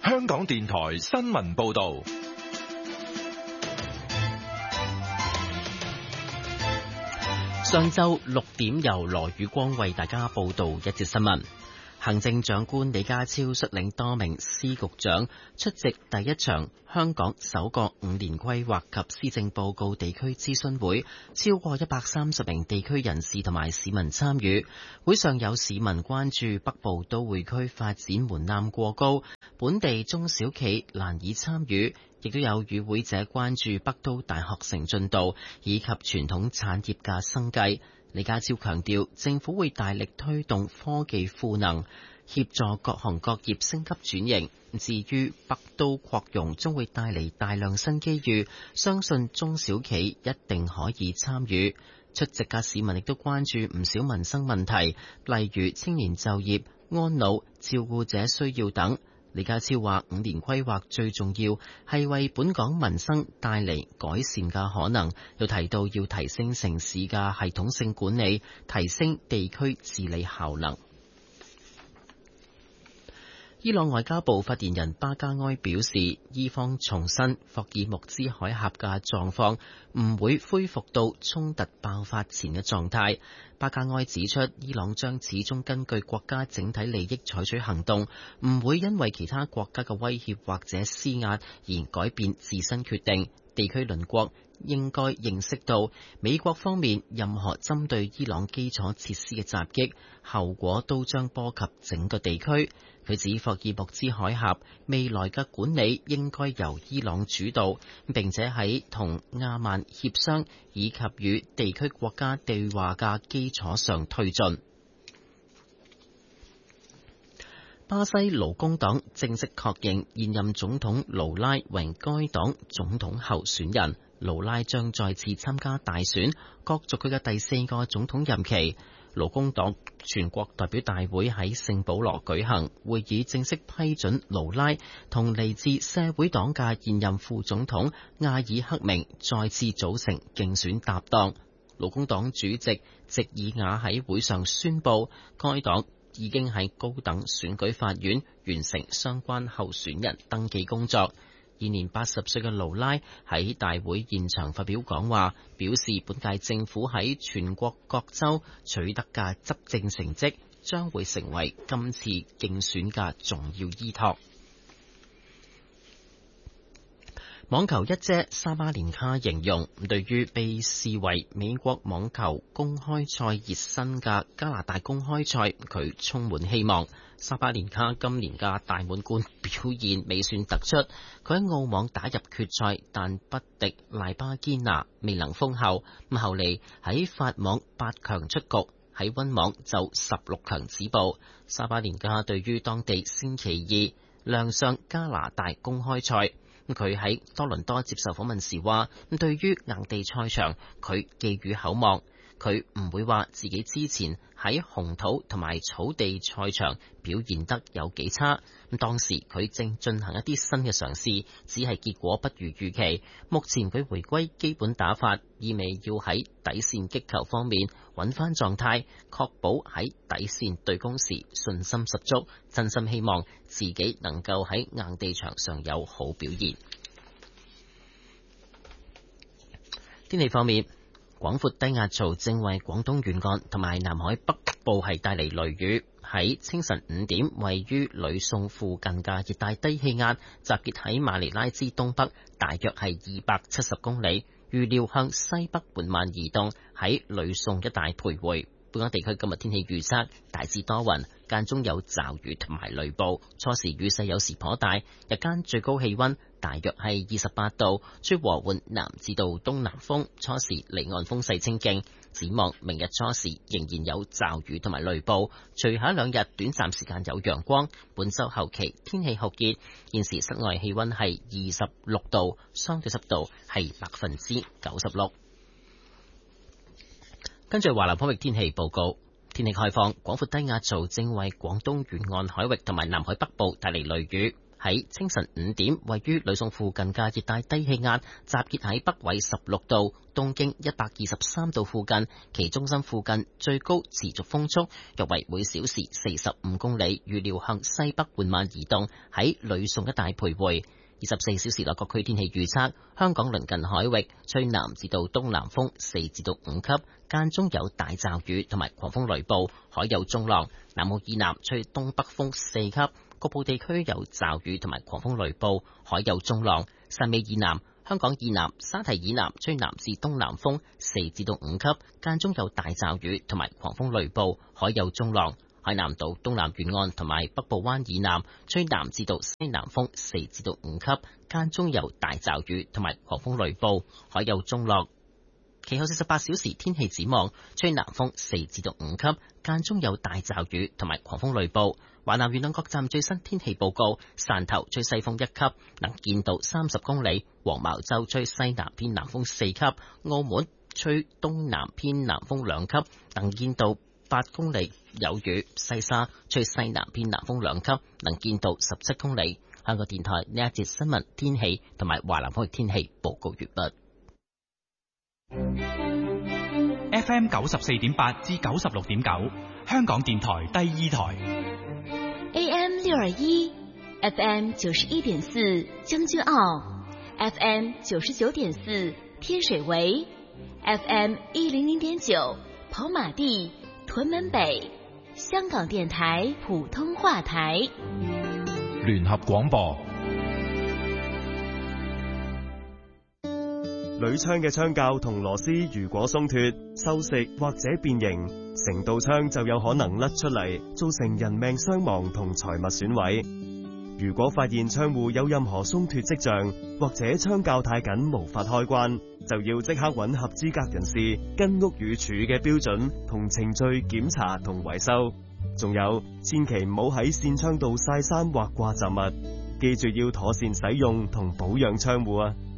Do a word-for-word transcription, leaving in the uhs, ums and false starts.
香港電台新聞報道。 上晝六點，由羅宇光為大家報道一節新聞。行政長官李家超率領多名司局長出席第一場香港首個五年規劃及施政報告地區諮詢會，超過一百三十名地區人士同埋市民參與。會上有市民關注北部都會區發展門檻過高，本地中小企難以參與，亦都有與會者關注北都大學城進度以及傳統產業嘅生計。李家超強調，政府會大力推動科技賦能，協助各行各業升級轉型。至於北都擴容將會帶嚟大量新機遇，相信中小企一定可以參與。出席嘅市民亦都關注唔少民生問題，例如青年就業、安老、照顧者需要等。李家超話：五年規劃最重要係為本港民生帶嚟改善嘅可能，又提到要提升城市嘅系統性管理，提升地區治理效能。伊朗外交部發言人巴加埃表示，伊方重申霍爾木茲海峽嘅狀況唔會恢復到衝突爆發前嘅狀態。巴加埃指出，伊朗將始終根據國家整體利益採取行動，唔會因為其他國家嘅威脅或者施壓而改變自身決定。地區鄰國應該認識到，美國方面任何針對伊朗基礎設施嘅襲擊，後果都將波及整個地區。佢指霍爾木茲海峽未來嘅管理應該由伊朗主導，並且喺同亞曼協商以及與地區國家對話嘅基礎上推進。巴西勞工黨正式確認現任總統盧拉為該黨總統候選人，盧拉將再次參加大選，角逐佢嘅第四個總統任期。勞工黨全國代表大會喺聖保羅舉行會議，正式批准盧拉同嚟自社會黨嘅現任副總統阿爾克明再次組成競選搭檔。勞工黨主席席爾瓦喺會上宣布，該黨已經喺高等選舉法院完成相關候選人登記工作。現年八十歲嘅盧拉喺大會現場發表講話，表示本屆政府喺全國各州取得嘅執政成績，將會成為今次競選嘅重要依託。網球一姐沙巴連卡形容，對於被視為美國網球公開賽熱身嘅加拿大公開賽，佢充滿希望。沙巴連卡今年嘅大滿貫表現未算突出，佢喺澳網打入決賽，但不敵賴巴堅拿，未能封后。咁後嚟喺法網八強出局，喺溫網就十六強止步。沙巴連卡對於當地星期二亮相加拿大公開賽，佢喺多倫多接受訪問時話，對於硬地賽場，佢寄予厚望。佢唔會話自己之前喺紅土同埋草地賽場表現得有幾差，咁當時佢正進行一啲新嘅嘗試，只係結果不如預期。目前佢回歸基本打法，意味要喺底線擊球方面揾翻狀態，確保喺底線對攻時信心十足，真心希望自己能夠喺硬地場上有好表現。天氣方面，廣闊低壓槽正為廣東沿岸同埋南海北部係帶嚟雷雨。喺清晨五點，位於呂宋附近嘅熱帶低氣壓集結喺馬尼拉之東北，大約係二百七十公里，預料向西北緩慢移動，喺呂宋一帶徘徊。本港地區今日天氣預測，大致多雲，間中有驟雨同埋雷暴，初時雨勢有時頗大，日間最高氣溫大約係二十八度，吹和緩南至到東南風，初時離岸風勢清勁。展望明日初時仍然有驟雨同埋雷暴，隨後兩日短暫時間有陽光。本週後期天氣酷熱，現時室外氣溫係二十六度，相對濕度係百分之九十六。跟住華南方域天氣報告，天氣開放，廣闊低壓槽正為廣東沿岸海域同埋南海北部帶嚟雷雨。 喺清晨五點，位於呂宋附近嘅熱帶低氣壓集結喺北緯十六度、東經一百二十三度附近，其中心附近最高持續風速約為每小時四十五公里，預料向西北緩慢移動，喺呂宋一帶徘徊。二十四小時內各區天氣預測：香港鄰近海域吹南至到東南風四至到五級，間中有大驟雨同埋狂風雷暴，海有中浪；南澳以南吹東北風四級，局部地區有驟雨同埋狂風雷暴，海有中浪；汕尾以南、香港以南、沙堤以南吹南至東南風四至到五級，間中有大驟雨同埋狂風雷暴，海有中浪。海南島東南沿岸同埋北部灣以南吹南至到西南風四至到五級，間中有大驟雨同埋狂風雷暴，海有中浪。其後四十八小時天氣展望，吹南風四至到五級，間中有大驟雨同埋狂風雷暴。華南沿岸各站最新天氣報告：汕頭吹西風一級，能見度三十公里；黃茅洲吹西南偏南風四級；澳門吹東南偏南風兩級，能見度八公里，有雨；西沙吹西南偏南風兩級，能見度十七公里。香港電台呢一節新聞天氣同埋華南區天氣報告完畢。 F M 九十四點八至九十六點九，香港電台第二台。 A M 六二一 ，F M 九十一點四將軍澳 ，F M 九十九點四天水圍 ，F M 一零零點九跑馬地。屯門北，香港電台普通話台， 聯合廣播。 鋁窗嘅窗鉸同螺絲如果鬆脫、銹蝕或者變形，成道窗就有可能甩出嚟，造成人命傷亡同財物損毀。如果發現窗戶有任何鬆脫跡象，或者窗鉸太緊無法開關，就要即刻揾合資格人士跟屋宇署嘅標準同程序檢查同維修。仲有，千祈唔好喺扇窗度曬衫或掛雜物，記住要妥善使用同保養窗戶啊！